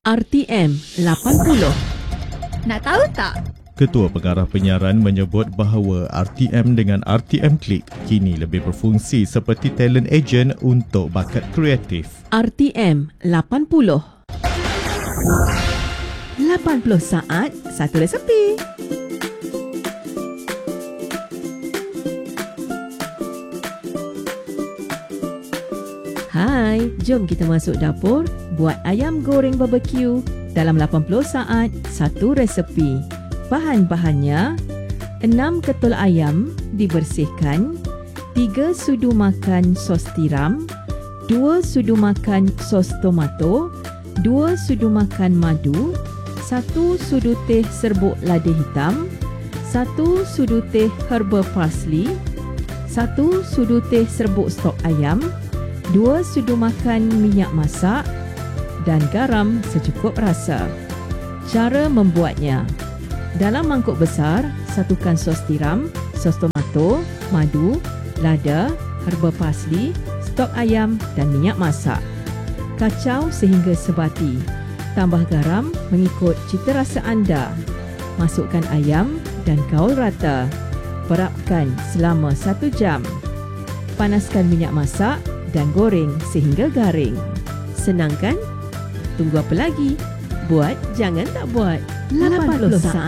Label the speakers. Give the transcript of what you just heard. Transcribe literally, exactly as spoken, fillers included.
Speaker 1: R T M lapan puluh.
Speaker 2: Nak tahu tak?
Speaker 3: Ketua Pengarah Penyiaran menyebut bahawa R T M dengan R T M Click kini lebih berfungsi seperti talent agent untuk bakat kreatif.
Speaker 1: R T M lapan puluh. lapan puluh saat, satu resepi. Hai, jom kita masuk dapur buat ayam goreng barbecue dalam lapan puluh saat, satu resepi. Bahan-bahannya: enam ketul ayam dibersihkan, tiga sudu makan sos tiram, dua sudu makan sos tomato, dua sudu makan madu, satu sudu teh serbuk lada hitam, satu sudu teh herba parsley, satu sudu teh serbuk stok ayam, dua sudu makan minyak masak dan garam secukup rasa. Cara membuatnya: dalam mangkuk besar, satukan sos tiram, sos tomato, madu, lada, herba parsley, stok ayam dan minyak masak. Kacau sehingga sebati. Tambah garam mengikut cita rasa anda. Masukkan ayam dan gaul rata. Perapkan selama satu jam. Panaskan minyak masak dan goreng sehingga garing. Senang kan? Tunggu apa lagi? Buat jangan tak buat. lapan puluh saat.